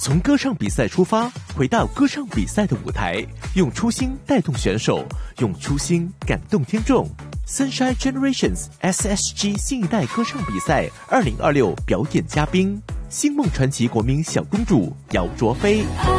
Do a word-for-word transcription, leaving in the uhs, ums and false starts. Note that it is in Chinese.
从歌唱比赛出发，回到歌唱比赛的舞台，用初心带动选手，用初心感动听众。Sunshine Generations S S G 新一代歌唱比赛二零二六表演嘉宾：星梦传奇国民小公主姚卓菲。